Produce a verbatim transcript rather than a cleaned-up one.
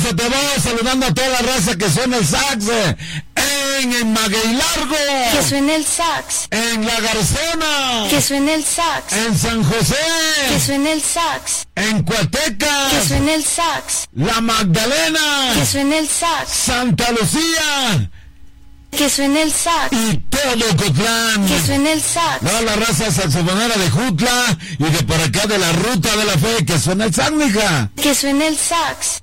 se te va, saludando a toda la raza que suena el sax eh, en, en Maguey Largo. Que suene el sax. En La Garzona. Que suene el sax. En San José. Que suene el sax. En Cuatecas. Que suene el sax. La Magdalena. Que suene el sax. Santa Lucía. Que suene el sax. Y todo Ocotlán. Que suene el sax. No, la raza saxofonera de Jutla y de por acá de la Ruta de la Fe, que suena el sax, mija. Que suene el sax.